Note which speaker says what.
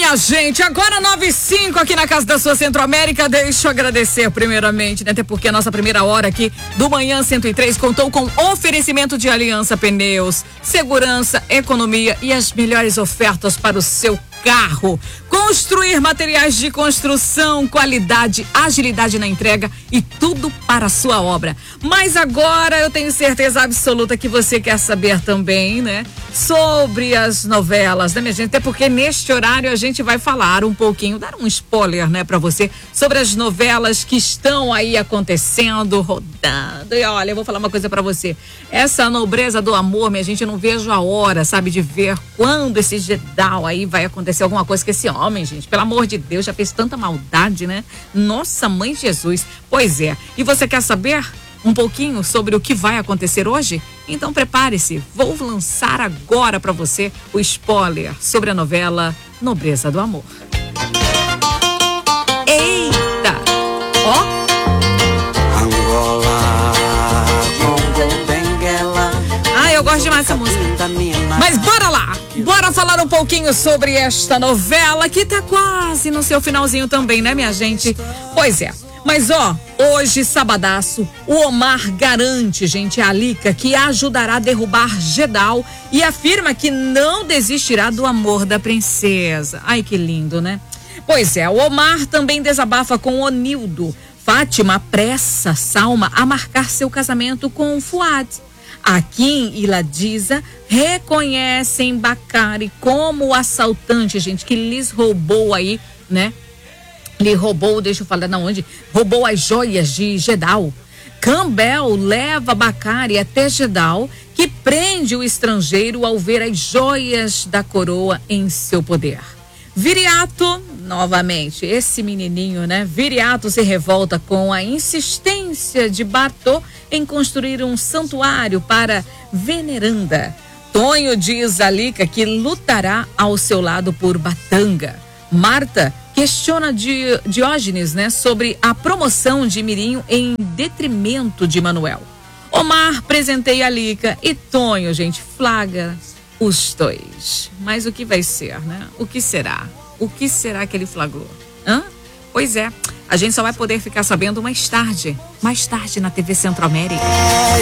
Speaker 1: minha gente, agora 9h05 aqui na Casa da Sua Centro-América. Deixa eu agradecer primeiramente, né? Até porque a nossa primeira hora aqui do Manhã 103 contou com oferecimento de Aliança Pneus, segurança, economia e as melhores ofertas para o seu carro. Construir materiais de construção, qualidade, agilidade na entrega e tudo para a sua obra. Mas agora eu tenho certeza absoluta que você quer saber também, né? Sobre as novelas, né, minha gente? Até porque neste horário a gente vai falar um pouquinho, dar um spoiler, né, pra você, sobre as novelas que estão aí acontecendo, rodando. E olha, eu vou falar uma coisa pra você. Essa Nobreza do Amor, minha gente, eu não vejo a hora, sabe, de ver quando esse Gedal aí vai acontecer alguma coisa com esse homem, gente. Pelo amor de Deus, já fez tanta maldade, né? Nossa mãe Jesus. Pois é. E você quer saber um pouquinho sobre o que vai acontecer hoje? Então prepare-se, vou lançar agora para você o spoiler sobre a novela Nobreza do Amor. Eita! Ó!
Speaker 2: Angola, Congo, Benguela.
Speaker 1: Ah, eu gosto demais dessa música. Mas bora lá! Bora falar um pouquinho sobre esta novela que tá quase no seu finalzinho também, né, minha gente? Pois é. Mas ó, hoje, sabadaço, o Omar garante, gente, a Alica que ajudará a derrubar Gedal e afirma que não desistirá do amor da princesa. Ai, que lindo, né? Pois é, o Omar também desabafa com Onildo. Fátima apressa Salma a marcar seu casamento com Fuad. Akin e Ladisa reconhecem Bacari como o assaltante, gente, que lhes roubou aí, né? Ele roubou, deixa eu falar onde, roubou as joias de Gedal. Campbell leva Bacari até Gedal, que prende o estrangeiro ao ver as joias da coroa em seu poder. Viriato, novamente, esse menininho, né? Viriato se revolta com a insistência de Bartô em construir um santuário para Veneranda. Tonho diz a Alica que lutará ao seu lado por Batanga. Marta questiona Diógenes, né, sobre a promoção de Mirinho em detrimento de Manuel. Omar presenteia a Alica e Tonho, gente, flagra os dois. Mas o que vai ser, né? O que será? O que será que ele flagrou? Hã? Pois é, a gente só vai poder ficar sabendo mais tarde na TV Centro-América.